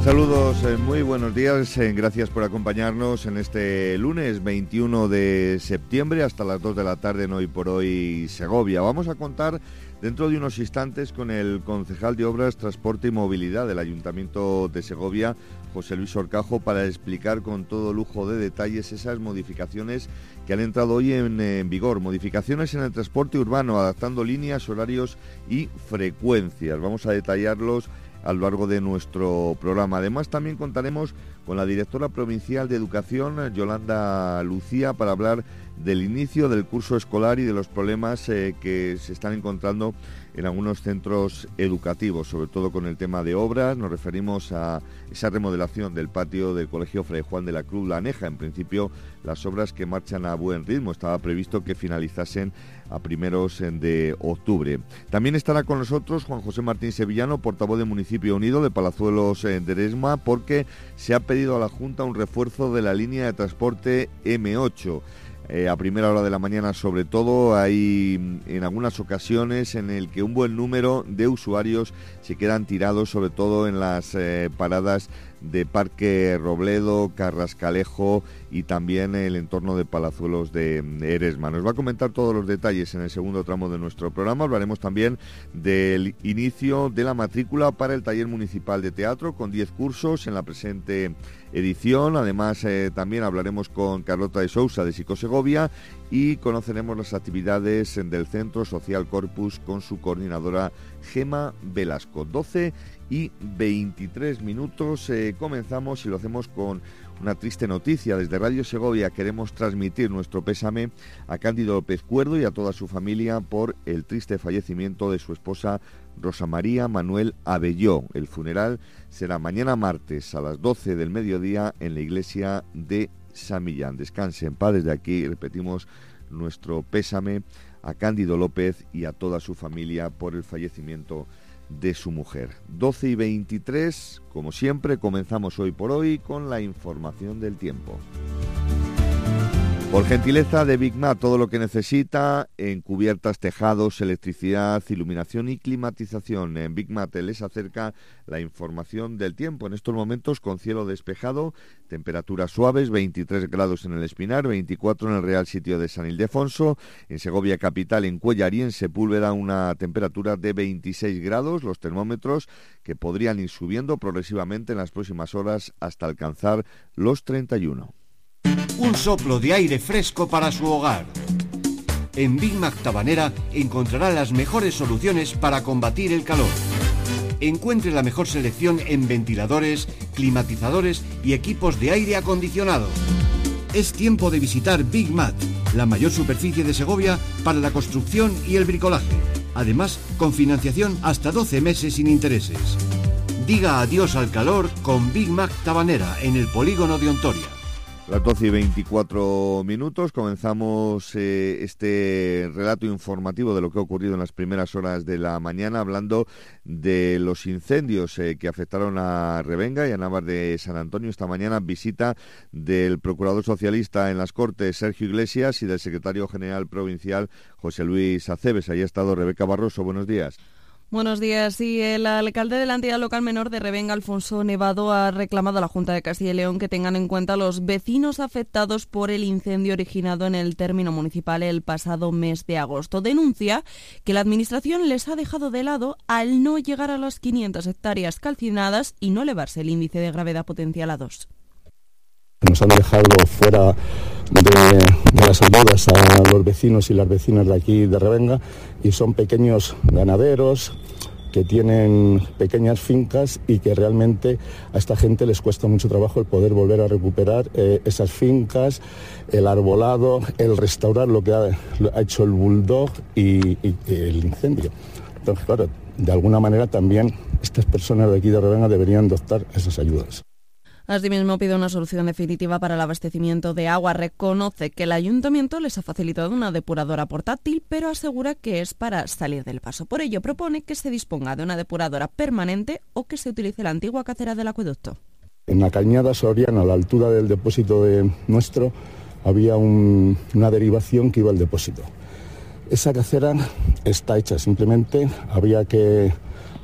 Saludos, muy buenos días, gracias por acompañarnos en este lunes 21 de septiembre hasta las 2 de la tarde en Hoy por Hoy Segovia. Vamos a contar dentro de unos instantes con el concejal de Obras, Transporte y Movilidad del Ayuntamiento de Segovia, José Luis Orcajo, para explicar con todo lujo de detalles esas modificaciones que han entrado hoy en vigor. Modificaciones en el transporte urbano, adaptando líneas, horarios y frecuencias. Vamos a detallarlos a lo largo de nuestro programa. Además, también contaremos con la directora provincial de Educación, Yolanda Lucía, para hablar del inicio del curso escolar y de los problemas que se están encontrando en algunos centros educativos, sobre todo con el tema de obras. Nos referimos a esa remodelación del patio del Colegio Fray Juan de la Cruz La Aneja. En principio, las obras que marchan a buen ritmo. Estaba previsto que finalizasen a primeros de octubre. También estará con nosotros Juan José Martín Sevillano, portavoz de Municipio Unido de Palazuelos de Eresma, porque se ha pedido a la Junta un refuerzo de la línea de transporte M8. A primera hora de la mañana, sobre todo, hay en algunas ocasiones en el que un buen número de usuarios se quedan tirados, sobre todo en las paradas de Parque Robledo, Carrascalejo y también el entorno de Palazuelos de Eresma. Nos va a comentar todos los detalles en el segundo tramo de nuestro programa. Hablaremos también del inicio de la matrícula para el taller municipal de teatro, con 10 cursos en la presente edición. Además, también hablaremos con Carlota de Sousa de Psicosegovia y conoceremos las actividades del Centro Social Corpus con su coordinadora Gema Velasco. 12:23. Comenzamos y lo hacemos con una triste noticia. Desde Radio Segovia queremos transmitir nuestro pésame a Cándido López Cuerdo y a toda su familia por el triste fallecimiento de su esposa Rosa María Manuel Abelló. El funeral será mañana martes a las 12 del mediodía en la iglesia de San Millán. Descanse en paz. Desde aquí repetimos nuestro pésame a Cándido López y a toda su familia por el fallecimiento de su mujer. 12:23, como siempre, comenzamos Hoy por Hoy con la información del tiempo. Por gentileza de Big Mat, todo lo que necesita en cubiertas, tejados, electricidad, iluminación y climatización. En Big Mat les acerca la información del tiempo. En estos momentos con cielo despejado, temperaturas suaves, 23 grados en el Espinar, 24 en el Real Sitio de San Ildefonso. En Segovia capital, en Cuéllar y en Sepúlveda, una temperatura de 26 grados. Los termómetros que podrían ir subiendo progresivamente en las próximas horas hasta alcanzar los 31. Un soplo de aire fresco para su hogar. En Big Mac Tabanera encontrará las mejores soluciones para combatir el calor. Encuentre la mejor selección en ventiladores, climatizadores y equipos de aire acondicionado. Es tiempo de visitar Big Mat, la mayor superficie de Segovia para la construcción y el bricolaje. Además, con financiación hasta 12 meses sin intereses. Diga adiós al calor con Big Mac Tabanera en el polígono de Ontoria. Las 12:24, comenzamos este relato informativo de lo que ha ocurrido en las primeras horas de la mañana, hablando de los incendios que afectaron a Revenga y a Navas de San Antonio. Esta mañana visita del procurador socialista en las Cortes, Sergio Iglesias, y del secretario general provincial, José Luis Acebes. Ahí ha estado Rebeca Barroso. Buenos días. Buenos días. Sí, el alcalde de la entidad local menor de Revenga, Alfonso Nevado, ha reclamado a la Junta de Castilla y León que tengan en cuenta los vecinos afectados por el incendio originado en el término municipal el pasado mes de agosto. Denuncia que la Administración les ha dejado de lado al no llegar a las 500 hectáreas calcinadas y no elevarse el índice de gravedad potencial a 2. Nos han dejado fuera de las ayudas a los vecinos y las vecinas de aquí de Revenga, y son pequeños ganaderos que tienen pequeñas fincas y que realmente a esta gente les cuesta mucho trabajo el poder volver a recuperar esas fincas, el arbolado, el restaurar lo que ha hecho el bulldog y el incendio. Entonces, claro, de alguna manera también estas personas de aquí de Revenga deberían de optar a esas ayudas. Asimismo, pide una solución definitiva para el abastecimiento de agua. Reconoce que el ayuntamiento les ha facilitado una depuradora portátil, pero asegura que es para salir del paso. Por ello, propone que se disponga de una depuradora permanente o que se utilice la antigua cacera del acueducto. En la cañada soriana, a la altura del depósito nuestro, había una derivación que iba al depósito. Esa cacera está hecha, simplemente habría que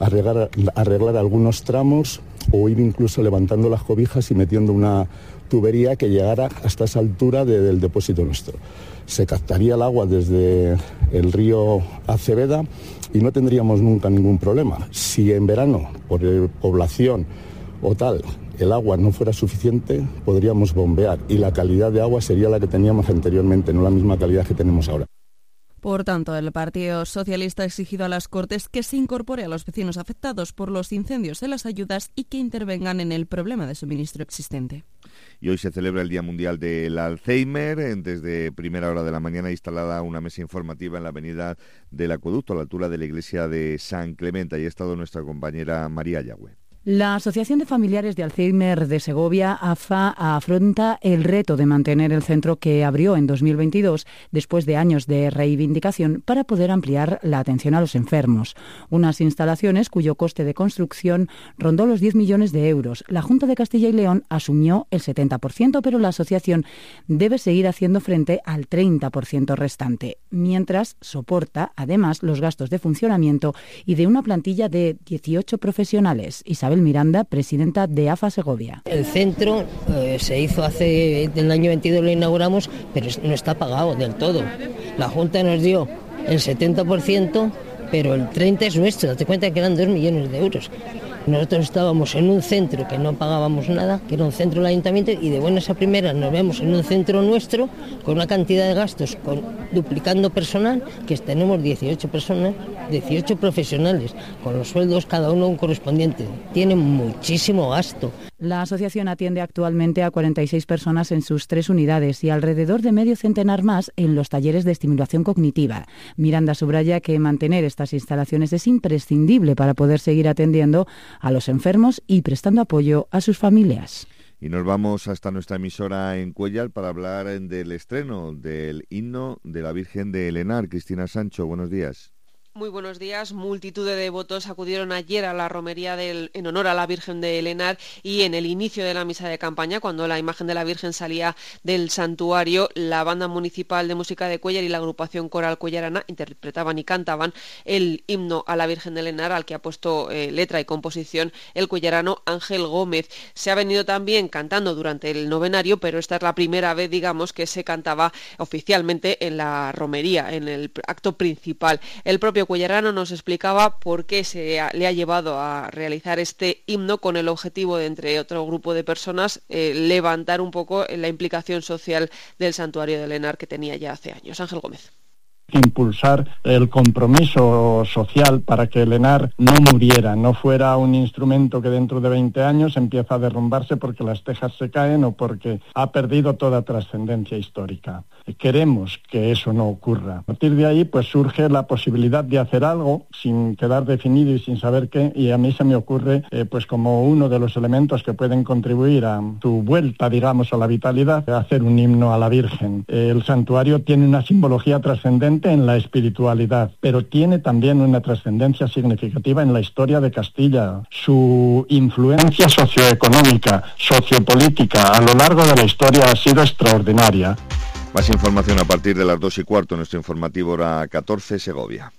arreglar algunos tramos o ir incluso levantando las cobijas y metiendo una tubería que llegara hasta esa altura del depósito nuestro. Se captaría el agua desde el río Aceveda y no tendríamos nunca ningún problema. Si en verano, por población o tal, el agua no fuera suficiente, podríamos bombear y la calidad de agua sería la que teníamos anteriormente, no la misma calidad que tenemos ahora. Por tanto, el Partido Socialista ha exigido a las Cortes que se incorpore a los vecinos afectados por los incendios en las ayudas y que intervengan en el problema de suministro existente. Y hoy se celebra el Día Mundial del Alzheimer. Desde primera hora de la mañana instalada una mesa informativa en la avenida del Acueducto, a la altura de la iglesia de San Clemente. Ahí ha estado nuestra compañera María Yagüe. La Asociación de Familiares de Alzheimer de Segovia, AFA, afronta el reto de mantener el centro que abrió en 2022 después de años de reivindicación para poder ampliar la atención a los enfermos. Unas instalaciones cuyo coste de construcción rondó los 10 millones de euros. La Junta de Castilla y León asumió el 70%, pero la asociación debe seguir haciendo frente al 30% restante, mientras soporta además los gastos de funcionamiento y de una plantilla de 18 profesionales. Isabel Miranda, presidenta de AFA Segovia. El centro se hizo el año 22, lo inauguramos, pero no está pagado del todo. La Junta nos dio el 70%, pero el 30% es nuestro. Date cuenta que eran 2 millones de euros. Nosotros estábamos en un centro que no pagábamos nada, que era un centro del ayuntamiento, y de buenas a primeras nos vemos en un centro nuestro con una cantidad de gastos, duplicando personal, que tenemos 18 personas, 18 profesionales, con los sueldos cada uno un correspondiente. Tienen muchísimo gasto. La asociación atiende actualmente a 46 personas en sus 3 unidades y alrededor de medio centenar más en los talleres de estimulación cognitiva. Miranda subraya que mantener estas instalaciones es imprescindible para poder seguir atendiendo a los enfermos y prestando apoyo a sus familias. Y nos vamos hasta nuestra emisora en Cuéllar para hablar del estreno del himno de la Virgen de Lenar. Cristina Sancho, buenos días. Muy buenos días. Multitud de devotos acudieron ayer a la romería en honor a la Virgen de Lenar, y en el inicio de la misa de campaña, cuando la imagen de la Virgen salía del santuario, la Banda Municipal de Música de Cuéllar y la agrupación coral cuellarana interpretaban y cantaban el himno a la Virgen de Lenar, al que ha puesto letra y composición el cuellarano Ángel Gómez. Se ha venido también cantando durante el novenario, pero esta es la primera vez, digamos, que se cantaba oficialmente en la romería, en el acto principal. El propio cuellarano nos explicaba por qué le ha llevado a realizar este himno, con el objetivo de, entre otro grupo de personas, levantar un poco la implicación social del santuario de Lenar, que tenía ya hace años. Ángel Gómez. Impulsar el compromiso social para que Lenar no muriera, no fuera un instrumento que dentro de 20 años empieza a derrumbarse porque las tejas se caen o porque ha perdido toda trascendencia histórica. Queremos que eso no ocurra. A partir de ahí, pues surge la posibilidad de hacer algo sin quedar definido y sin saber qué, y a mí se me ocurre pues como uno de los elementos que pueden contribuir a su vuelta, digamos, a la vitalidad, hacer un himno a la Virgen. El santuario tiene una simbología trascendente en la espiritualidad, pero tiene también una trascendencia significativa en la historia de Castilla. Su influencia socioeconómica, sociopolítica a lo largo de la historia ha sido extraordinaria. Más información a partir de las 2:15, nuestro informativo hora 14, Segovia.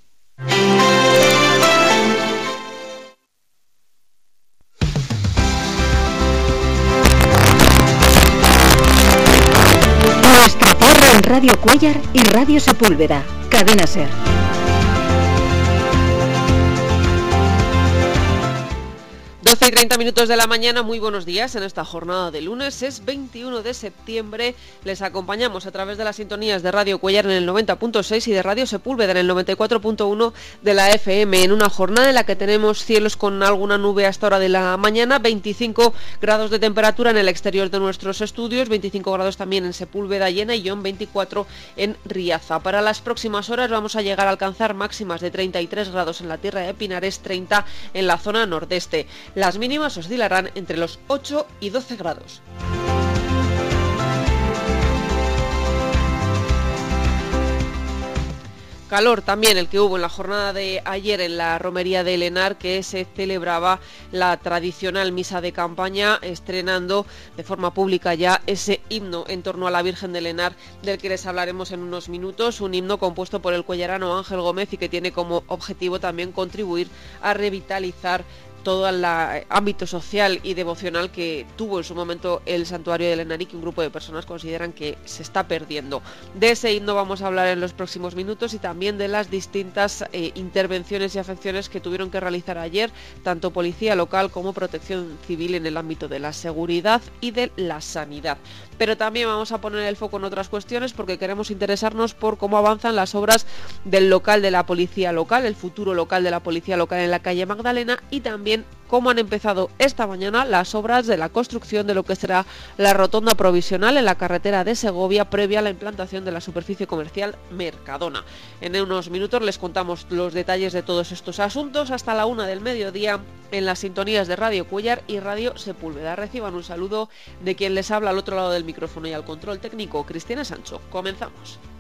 Nuestra tierra en Radio Cuéllar y Radio Sepúlveda. Cadena SER. 12:30 de la mañana, muy buenos días. En esta jornada de lunes es 21 de septiembre. Les acompañamos a través de las sintonías de Radio Cuéllar en el 90.6 y de Radio Sepúlveda en el 94.1 de la FM, en una jornada en la que tenemos cielos con alguna nube a esta hora de la mañana, 25 grados de temperatura en el exterior de nuestros estudios, 25 grados también en Sepúlveda y en Ayllón, 24 en Riaza. Para las próximas horas vamos a llegar a alcanzar máximas de 33 grados en la Tierra de Pinares, 30 en la zona nordeste. Las mínimas oscilarán entre los 8 y 12 grados. Calor también el que hubo en la jornada de ayer en la romería de Elenar, que se celebraba la tradicional misa de campaña, estrenando de forma pública ya ese himno en torno a la Virgen de Elenar, del que les hablaremos en unos minutos, un himno compuesto por el cuellarano Ángel Gómez y que tiene como objetivo también contribuir a revitalizar todo el ámbito social y devocional que tuvo en su momento el santuario de Elenar y que un grupo de personas consideran que se está perdiendo. De ese himno vamos a hablar en los próximos minutos y también de las distintas intervenciones y afecciones que tuvieron que realizar ayer tanto policía local como protección civil en el ámbito de la seguridad y de la sanidad. Pero también vamos a poner el foco en otras cuestiones porque queremos interesarnos por cómo avanzan las obras del local de la policía local, el futuro local de la policía local en la calle Magdalena, y también cómo han empezado esta mañana las obras de la construcción de lo que será la rotonda provisional en la carretera de Segovia previa a la implantación de la superficie comercial Mercadona. En unos minutos les contamos los detalles de todos estos asuntos hasta la 1 del mediodía en las sintonías de Radio Cuéllar y Radio Sepúlveda. Reciban un saludo de quien les habla al otro lado del micrófono y al control técnico, Cristina Sancho. Comenzamos.